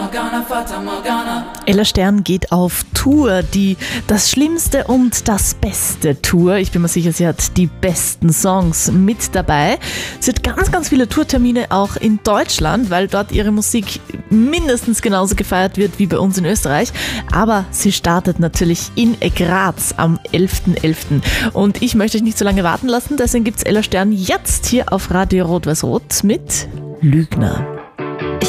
Ella Stern geht auf Tour, die Das Schlimmste und das Beste Tour. Ich bin mir sicher, sie hat die besten Songs mit dabei. Sie hat ganz, ganz viele Tourtermine auch in Deutschland, weil dort ihre Musik mindestens genauso gefeiert wird wie bei uns in Österreich. Aber sie startet natürlich in Graz am 11.11. Und ich möchte euch nicht so lange warten lassen, deswegen gibt es Ella Stern jetzt hier auf Radio Rot-Weiß-Rot mit Lügner.